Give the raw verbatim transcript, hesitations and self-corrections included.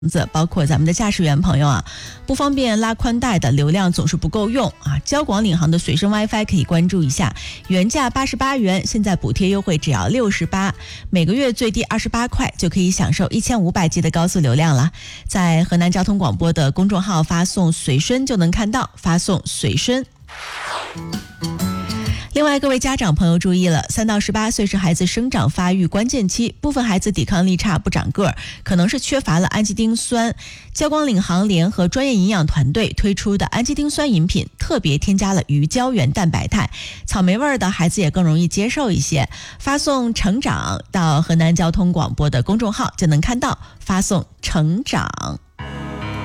子，包括咱们的驾驶员朋友啊，不方便拉宽带的流量总是不够用啊。交广领航的随身 WiFi 可以关注一下，原价八十八元，现在补贴优惠只要六十八，每个月最低二十八块就可以享受一千五百 G 的高速流量了。在河南交通广播的公众号发送随身就能看到，发送随身。另外，各位家长朋友注意了，三到十八岁是孩子生长发育关键期，部分孩子抵抗力差不长个儿，可能是缺乏了氨基丁酸。交广领航联合专业营养团队推出的氨基丁酸饮品，特别添加了鱼胶原蛋白肽，草莓味的孩子也更容易接受一些。发送成长到河南交通广播的公众号就能看到，发送成长。